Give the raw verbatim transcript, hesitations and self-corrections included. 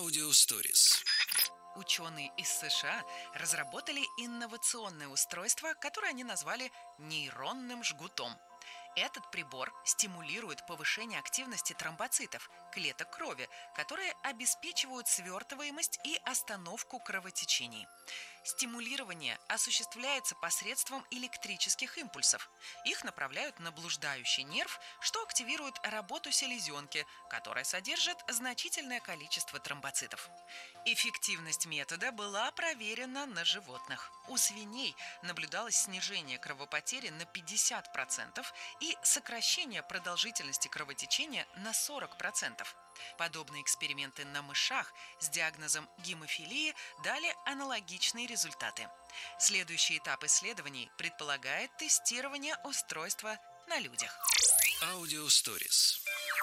Аудиосторис. Ученые из США разработали инновационное устройство, которое они назвали нейронным жгутом. Этот прибор стимулирует повышение активности тромбоцитов, клеток крови, которые обеспечивают свертываемость и остановку кровотечений. Стимулирование осуществляется посредством электрических импульсов. Их направляют на блуждающий нерв, что активирует работу селезенки, которая содержит значительное количество тромбоцитов. Эффективность метода была проверена на животных. У свиней наблюдалось снижение кровопотери на пятьдесят процентов и сокращение продолжительности кровотечения на сорок процентов. Подобные эксперименты на мышах с диагнозом гемофилии дали аналогичные результаты. Следующий этап исследований предполагает тестирование устройства на людях. Аудиосторис.